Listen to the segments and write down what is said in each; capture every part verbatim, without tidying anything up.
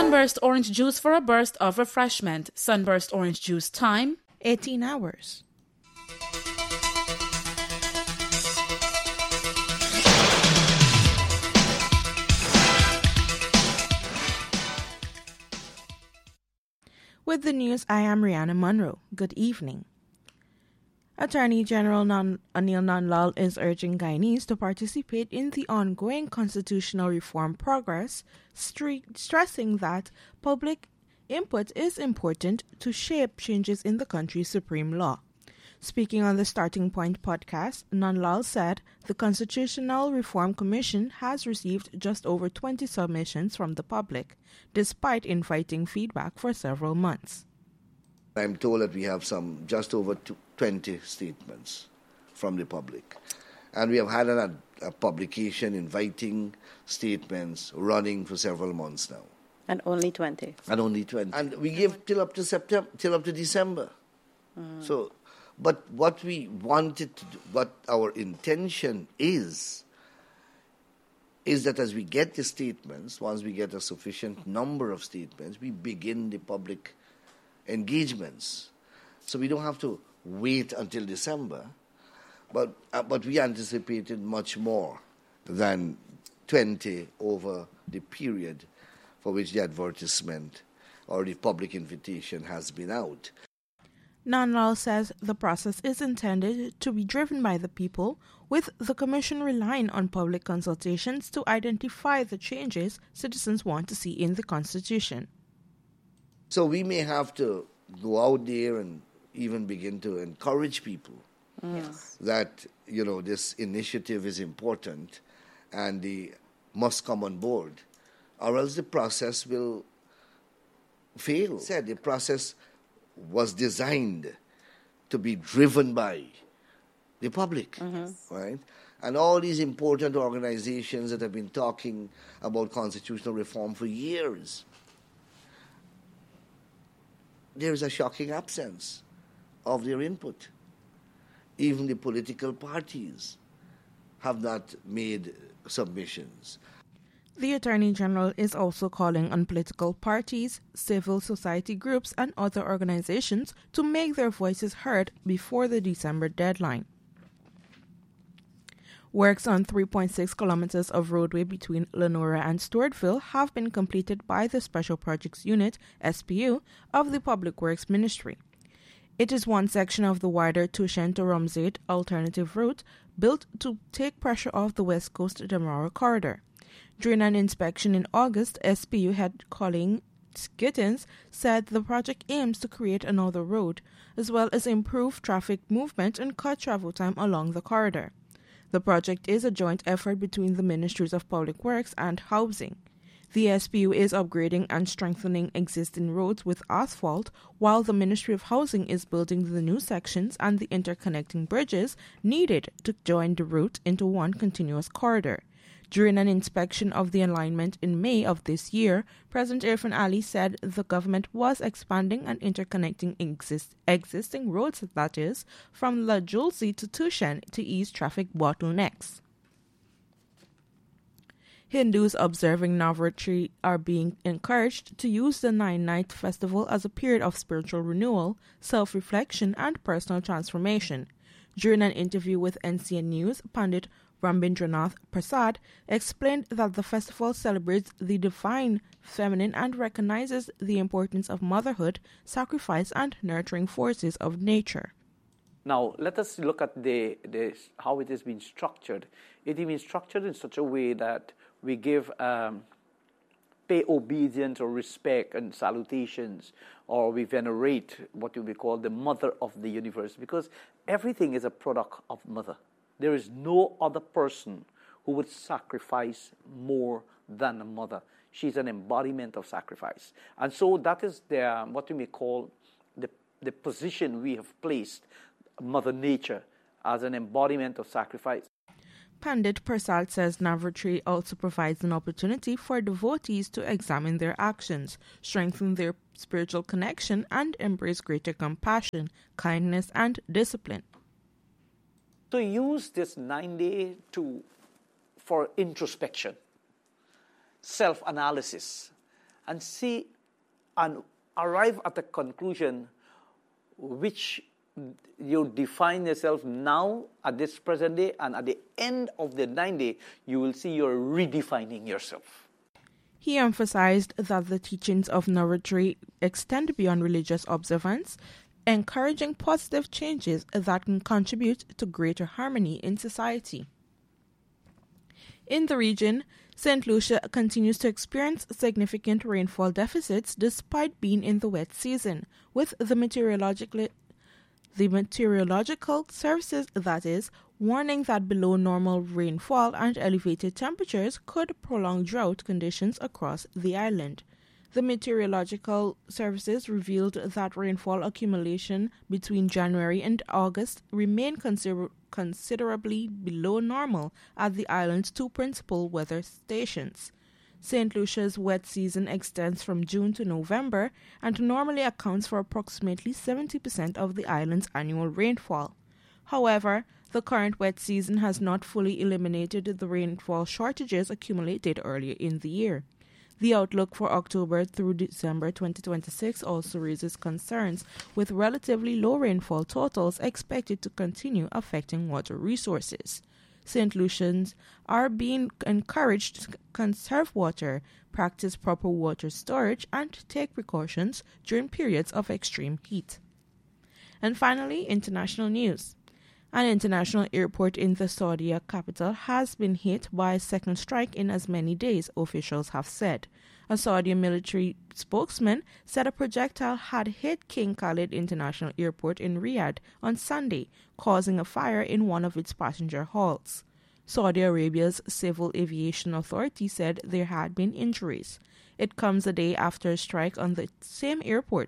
Sunburst orange juice for a burst of refreshment. Sunburst orange juice time, eighteen hours. With the news, I am Rihanna Monroe. Good evening. Attorney General Nan- Anil Nandlall is urging Guyanese to participate in the ongoing constitutional reform progress, stre- stressing that public input is important to shape changes in the country's supreme law. Speaking on the Starting Point podcast, Nandlall said the Constitutional Reform Commission has received just over twenty submissions from the public, despite inviting feedback for several months. I'm told that we have some just over twenty statements from the public. And we have had a, a publication inviting statements running for several months now. And only twenty. And only twenty. And we give till up to September, till up to December. Mm. So, but what we wanted to do, what our intention is, is that as we get the statements, once we get a sufficient number of statements, we begin the public engagements. So we don't have to wait until December, but uh, but we anticipated much more than twenty over the period for which the advertisement or the public invitation has been out. Nandlall says the process is intended to be driven by the people, with the Commission relying on public consultations to identify the changes citizens want to see in the Constitution. So we may have to go out there and even begin to encourage people yes. that, you know, this initiative is important and they must come on board, or else the process will fail. Said the process was designed to be driven by the public, mm-hmm. right? And all these important organizations that have been talking about constitutional reform for years, there is a shocking absence of their input. Even the political parties have not made submissions. The Attorney General is also calling on political parties, civil society groups, and other organizations to make their voices heard before the December deadline. Works on three point six kilometers of roadway between Lenora and Stewartville have been completed by the Special Projects Unit, S P U, of the Public Works Ministry. It is one section of the wider Tushen to Rumzade alternative route built to take pressure off the West Coast Damara corridor. During an inspection in August, S P U head Colin Gittins said the project aims to create another road, as well as improve traffic movement and cut travel time along the corridor. The project is a joint effort between the Ministries of Public Works and Housing. The S P U is upgrading and strengthening existing roads with asphalt, while the Ministry of Housing is building the new sections and the interconnecting bridges needed to join the route into one continuous corridor. During an inspection of the alignment in May of this year, President Irfan Ali said the government was expanding and interconnecting exist- existing roads, that is, from La Julzi to Tushen to ease traffic bottlenecks. Hindus observing Navratri are being encouraged to use the nine-night festival as a period of spiritual renewal, self-reflection, and personal transformation. During an interview with N C N News, Pandit Rabindranath Prasad explained that the festival celebrates the divine feminine and recognizes the importance of motherhood, sacrifice, and nurturing forces of nature. Now, let us look at the, the how it has been structured. It has been structured in such a way that we give um, pay obedience or respect and salutations, or we venerate what we call the mother of the universe, because everything is a product of mother. There is no other person who would sacrifice more than a mother. She's an embodiment of sacrifice. And so that is the, what we may call the, the position we have placed Mother Nature as an embodiment of sacrifice. Pandit Prasad says Navratri also provides an opportunity for devotees to examine their actions, strengthen their spiritual connection, and embrace greater compassion, kindness, and discipline. To use this nine day to for introspection, self-analysis, and see and arrive at a conclusion which you define yourself now at this present day, and at the end of the nine day, you will see you're redefining yourself. He emphasized that the teachings of Navratri extend beyond religious observance, encouraging positive changes that can contribute to greater harmony in society. In the region, Saint Lucia continues to experience significant rainfall deficits despite being in the wet season, with the meteorological, the meteorological services, that is, warning that below normal rainfall and elevated temperatures could prolong drought conditions across the island. The meteorological services revealed that rainfall accumulation between January and August remained consider- considerably below normal at the island's two principal weather stations. Saint Lucia's wet season extends from June to November and normally accounts for approximately seventy percent of the island's annual rainfall. However, the current wet season has not fully eliminated the rainfall shortages accumulated earlier in the year. The outlook for October through December twenty twenty-six also raises concerns, with relatively low rainfall totals expected to continue affecting water resources. Saint Lucians are being encouraged to conserve water, practice proper water storage, and take precautions during periods of extreme heat. And finally, international news. An international airport in the Saudi capital has been hit by a second strike in as many days, officials have said. A Saudi military spokesman said a projectile had hit King Khalid International Airport in Riyadh on Sunday, causing a fire in one of its passenger halls. Saudi Arabia's Civil Aviation Authority said there had been injuries. It comes a day after a strike on the same airport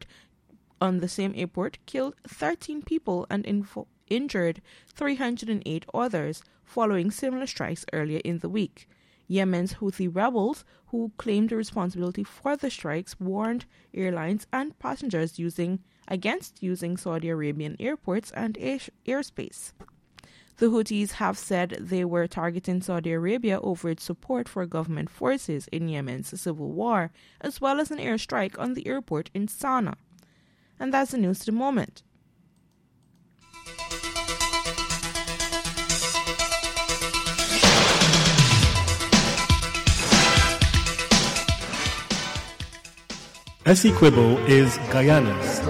on the same airport killed thirteen people and info- injured three hundred eight others following similar strikes earlier in the week. Yemen's Houthi rebels, who claimed responsibility for the strikes, warned airlines and passengers using against using Saudi Arabian airports and air- airspace. The Houthis have said they were targeting Saudi Arabia over its support for government forces in Yemen's civil war, as well as an airstrike on the airport in Sana'a. And that's the news to the moment. Essequibo is Guyana's